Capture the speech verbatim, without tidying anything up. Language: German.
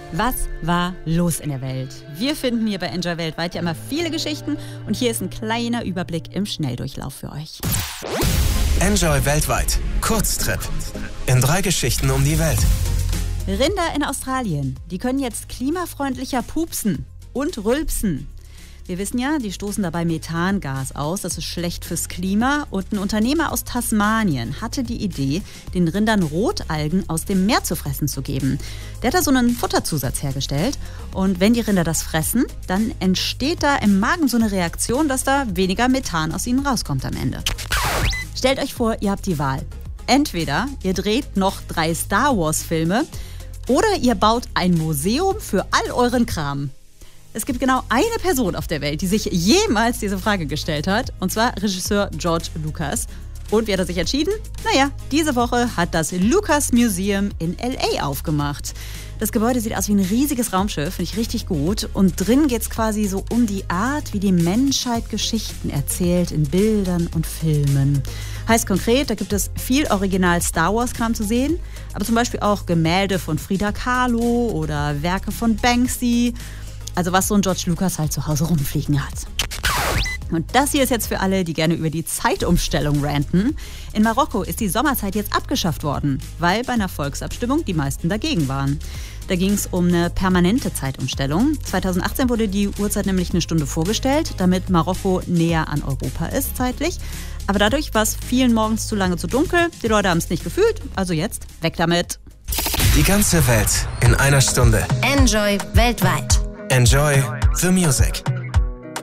Was war los in der Welt? Wir finden hier bei Enjoy Weltweit ja immer viele Geschichten und hier ist ein kleiner Überblick im Schnelldurchlauf für euch. Enjoy Weltweit. Kurztrip. In drei Geschichten um die Welt. Rinder in Australien, die können jetzt klimafreundlicher pupsen und rülpsen. Wir wissen ja, die stoßen dabei Methangas aus, das ist schlecht fürs Klima. Und ein Unternehmer aus Tasmanien hatte die Idee, den Rindern Rotalgen aus dem Meer zu fressen zu geben. Der hat da so einen Futterzusatz hergestellt. Und wenn die Rinder das fressen, dann entsteht da im Magen so eine Reaktion, dass da weniger Methan aus ihnen rauskommt am Ende. Stellt euch vor, ihr habt die Wahl. Entweder ihr dreht noch drei Star Wars Filme oder ihr baut ein Museum für all euren Kram. Es gibt genau eine Person auf der Welt, die sich jemals diese Frage gestellt hat, und zwar Regisseur George Lucas. Und wie hat er sich entschieden? Naja, diese Woche hat das Lucas Museum in L A aufgemacht. Das Gebäude sieht aus wie ein riesiges Raumschiff, finde ich richtig gut. Und drin geht es quasi so um die Art, wie die Menschheit Geschichten erzählt in Bildern und Filmen. Heißt konkret, da gibt es viel Original Star Wars-Kram zu sehen, aber zum Beispiel auch Gemälde von Frida Kahlo oder Werke von Banksy. Also was so ein George Lucas halt zu Hause rumfliegen hat. Und das hier ist jetzt für alle, die gerne über die Zeitumstellung ranten. In Marokko ist die Sommerzeit jetzt abgeschafft worden, weil bei einer Volksabstimmung die meisten dagegen waren. Da ging es um eine permanente Zeitumstellung. zweitausendachtzehn wurde die Uhrzeit nämlich eine Stunde vorgestellt, damit Marokko näher an Europa ist zeitlich. Aber dadurch war es vielen morgens zu lange zu dunkel. Die Leute haben es nicht gefühlt, also jetzt weg damit. Die ganze Welt in einer Stunde. Enjoy weltweit. Enjoy the music.